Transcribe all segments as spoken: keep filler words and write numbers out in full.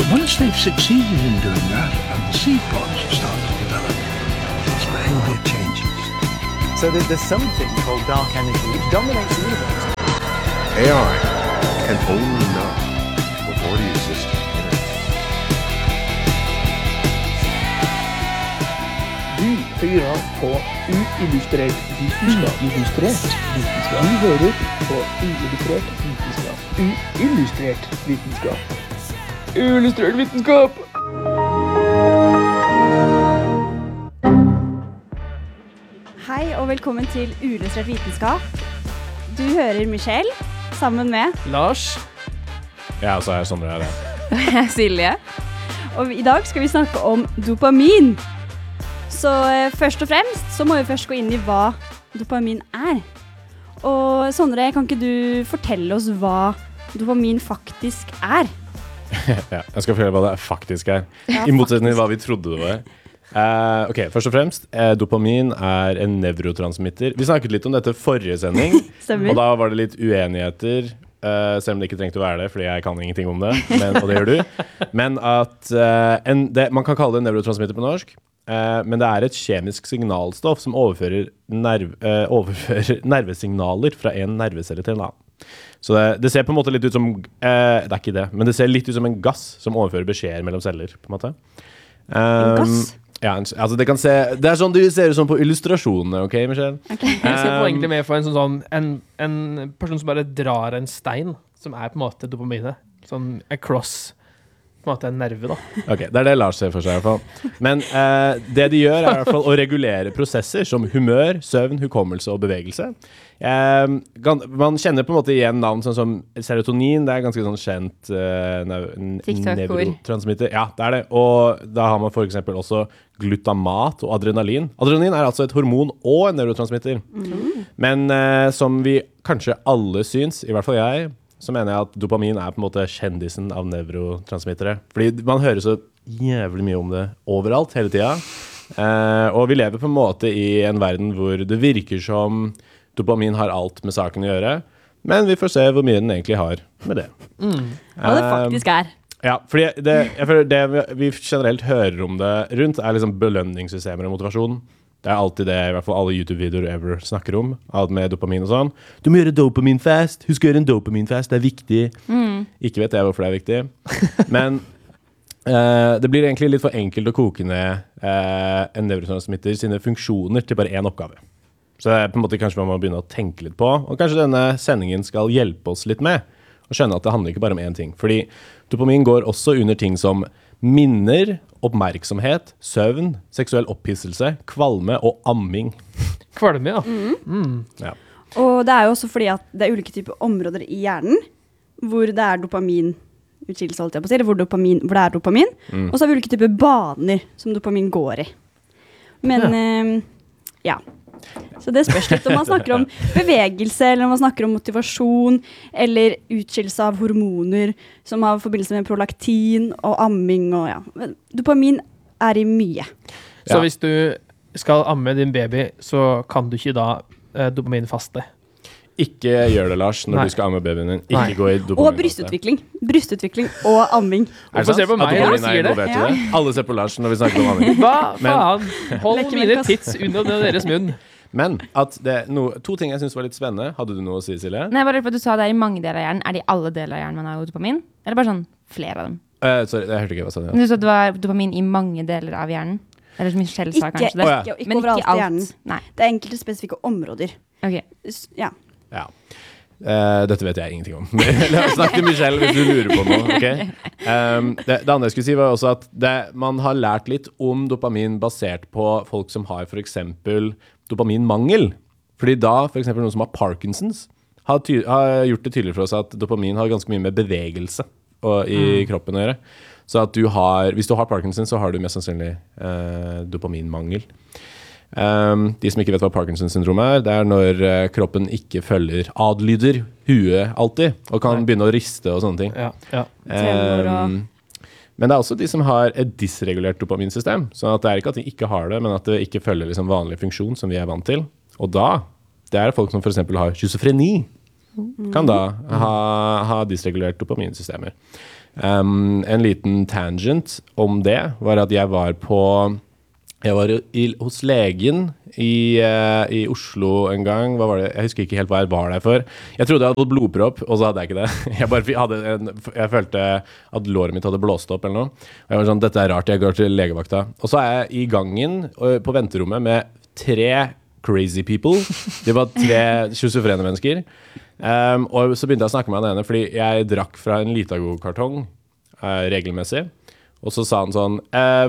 But once they've succeeded in doing that, and the seed pods have started to develop, its behavior changes. So there's, there's something called dark energy which dominates the universe. A I can only know what already exists in it. Du hører på uillustrert vitenskap. Illustrert vitenskap. Du hører på uillustrert vitenskap. Uillustrert vitenskap. Uillustrert vitenskap! Hei og velkommen til Uillustrert vitenskap. Du hører Michelle sammen med Lars. Ja, så er jeg Sondre her. ja. Silje. Og i dag skal vi snakke om dopamin. Så eh, først og fremst så må vi først gå inn i hva dopamin er. Og Sondre, kan ikke du fortelle oss hva dopamin faktisk er? ja, jeg skal fortelle hva det faktisk er. Ja, I motsetning til hva vi trodde det var. Uh, ok, først og fremst, uh, dopamin er en nevrotransmitter. Vi snakket litt om dette forrige sending, Stemmer. og da var det litt uenigheter, uh, selv om det ikke trengte å være det, fordi jeg kan ingenting om det, men, og det gjør du. Men at uh, en, det, man kan kalle det en nevrotransmitter på norsk, uh, men det er et kjemisk signalstoff som overfører, nerv, uh, overfører nervesignaler fra en nervecelle til en annen. Så det, det ser på en måte litt ut som, uh, det er ikke det, men det ser litt ut som en gass som overfører beskjeder mellom celler, på en måte. Um, En gass? Ja, altså det kan se, det er sånn du ser ut som på illustrasjonene, ok, Michelle? Okay. Jeg ser på Um, egentlig med for en sånn, sånn en, en person som bare drar en stein, som er på en måte dopaminet. Sånn across, på en måte en nerve da. Ok, det er det Lars ser for seg i hvert fall. Men eh, det de gjør er i hvert fall å regulere prosesser som humør, søvn, hukommelse og bevegelse. Eh, man kjenner på en måte igjen navn sånn som serotonin, det er ganske sånn kjent eh, nevrotransmitter. Ja, det er det. Og da har man for eksempel også glutamat og adrenalin. Adrenalin er altså et hormon og en nevrotransmitter. Mm. Men eh, som vi kanskje alle syns, i hvert fall jeg, så mener jeg at dopamin er på en måte kjendisen av nevrotransmittere. Fordi man hører så jævlig mye om det overalt, hele tiden. Eh, og vi lever på en måte i en verden hvor det virker som dopamin har alt med saken å gjøre, men vi får se hvor mye den egentlig har med det. Mm. Hva det faktisk er. Ja, fordi det, jeg føler det vi generelt hører om det rundt er liksom belønningssystemer og motivasjon. Det er alltid det, i hvert fall alle YouTube-videoer ever snakker om, alt med dopamin og sånn. Du må gjøre dopamin fast, husk å gjøre en dopamin fast, det er viktig. Mm. Ikke vet jeg hvorfor det er viktig. Men uh, det blir egentlig litt for enkelt å koke ned uh, en nevrotransmitter sine funksjoner til bare én oppgave. Så det er på en måte kanskje man må begynne å tenke litt på, og kanskje denne sendingen skal hjelpe oss litt med å skjønne at det handler ikke bare om én ting. Fordi dopamin går også under ting som minner, oppmerksomhet, søvn, seksuell opphisselse, kvalme og amming. Kvalme, ja. Mm. Mm. Ja. Og det er jo også fordi at det er ulike typer områder i hjernen hvor det er dopaminutskillelse, holdt jeg på å si, eller hvor, dopamin, hvor det er dopamin. Mm. Og så har vi ulike typer baner som dopamin går i. Men, ja. Eh, ja. Så det spørs litt om man snakker om bevegelse, eller om man snakker om motivasjon, eller utskillelse av hormoner som har forbindelse med prolaktin og amming. Og ja. Dopamin er i mye. Så ja. Hvis du skal amme din baby, så kan du ikke da eh, dopaminfaste? Ikke gjør det, Lars, når Nei. du skal amme babyen din. Ikke Nei. gå i dopamin. Og brystutvikling. Brystutvikling og amming. Er det sant? Se på meg, at når du dopamin er sier det. involvert i Ja. det? Alle ser på Lars når vi snakker om amming. Hva Men- faen? Hold Lekker mine melk, ass. tits under deres munn. Men at det er no, to ting jeg synes var litt spennende. Hadde du noe å si, Silje? Nei, bare for at du sa det er i mange deler av hjernen. Er det i alle deler av hjernen man har dopamin? Eller bare sånn flere av dem? Uh, sorry, jeg hørte ikke hva sa du. Du sa at det var dopamin i mange deler av hjernen. Eller som Michelle sa Ikke, kanskje det. Å, ja. ikke, ikke Men overalt ikke i hjernen. alt. Nei. Det er enkelte spesifikke områder. Ok. S- Ja. Ja. Uh, dette vet jeg ingenting om. Snakk til Michelle hvis du lurer på noe. Okay? Um, det, det andre jeg skulle si var også at det, man har lært litt om dopamin basert på folk som har for eksempel dopaminmangel. Fordi da, for eksempel noen som har Parkinsons, har, ty har gjort det tydelig for oss at dopamin har ganske mye med bevegelse og, i mm. kroppen å gjøre. Så at du har, hvis du har Parkinson, så har du mest sannsynlig uh, dopaminmangel. Um, de som ikke vet hva Parkinson-syndrom er, det er når uh, kroppen ikke følger adlyder huet alltid, og kan Nei. begynne å riste og sånne ting. Ja, ja. Um, men det er også de som har et dysregulert dopaminsystem, sånn at det er ikke at de ikke har det, men at det ikke følger liksom vanlig funksjon som vi er vant til. Og da, det er folk som for eksempel har schizofreni. kan da ha, ha dysregulert dopaminsystemer. Um, en liten tangent om det var at jeg var på jeg var i, hos legen i, uh, i Oslo en gang. Hva var det? Jeg husker ikke helt hva jeg var der for. Jeg trodde jeg hadde fått blodpropp, og så hadde jeg ikke det. Jeg, bare hadde en, jeg følte at låret mitt hadde blåst opp eller noe. Og jeg var sånn, dette er rart, jeg går til legevakta. Og så er jeg i gangen på venterommet med tre crazy people. Det var tre schizofrene mennesker. Um, og så begynte jeg å snakke med han ene, fordi jeg drakk fra en Litago-kartong uh, regelmessig. Og så sa han sånn, eh,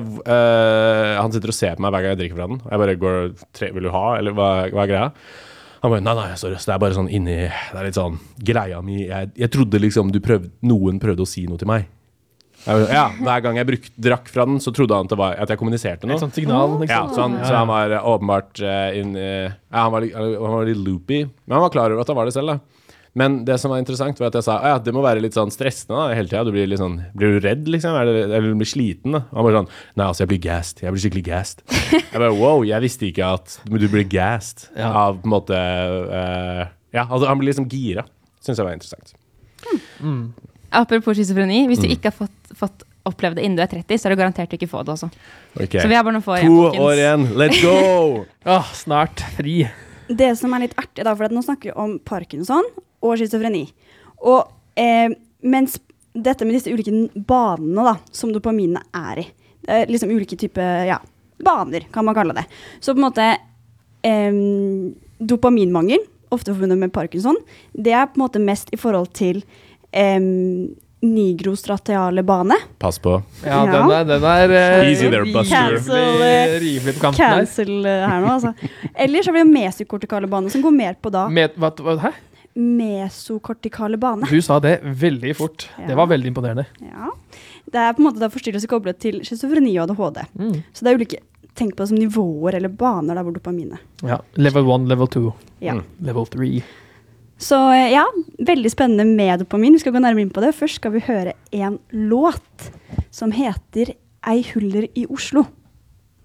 eh, han sitter og ser på meg hver gang jeg drikker fra den. Og jeg bare går, tre, vil du ha, eller hva, hva er greia? Han bare, nei, nei, sorry, det er bare sånn inni, det er litt sånn, greia mi, jeg, jeg trodde liksom du prøvde, noen prøvde å si noe til meg. Jeg, ja, hver gang jeg bruk, drakk fra den, så trodde han at, det var, at jeg kommuniserte noe. Et sånt signal, liksom. Ja, så han, så han var åpenbart uh, inn, uh, ja, han, var, han var litt loopy, men han var klar over at han var det selv da. Men det som var interessant var at jeg sa, ja, det må være litt sånn stressende da, hele tiden. Du blir litt sånn, blir du redd liksom? Er det, eller du blir sliten da? Og han bare sånn, nei, altså jeg blir gassed. Jeg blir skikkelig gassed. Jeg bare, wow, jeg visste ikke at du blir gassed ja. Av på en måte, uh, ja, altså han blir liksom gira. Synes jeg var interessant. Mm. Apropos schizofreni, hvis du mm. ikke har fått, fått opplevd det innen du er tretti, så er det garantert ikke få det også. Okay. Så vi har bare noen få igjen, folkens. To år igjen, let's go! Åh, snart fri. Det som er litt artig da, for at nå snakker vi om Parkinson og schizofreni. Og eh, mens dette med disse ulike banene da, som dopaminene er i, det er liksom ulike typer, ja, baner kan man kalle det. Så på en måte eh, dopaminmangel, ofte forbundet med Parkinson, det er på en måte mest i forhold til eh, nigrostratiale bane. Pass på. Ja, ja. den er, den er uh, easy there, buster. Cancel, rimelig på kanten cancel uh, her nå, altså. Ellers har vi jo mesokortikale bane, som går mer på da. Med, hva, hva, hæ? Mesokortikale bane. Du sa det veldig fort. Ja. Det var veldig imponerende. Ja. Det er på en måte da forstyrrelse koblet til schizofreni og A D H D. Mm. Så det er ulike, tenk på det som nivåer eller baner der hvor dopaminet. Ja, level one, level two, ja. mm. level three. Så ja, veldig spennende med dopamin. Vi skal gå nærmere inn på det. Først skal vi høre en låt som heter Ei huller i Oslo.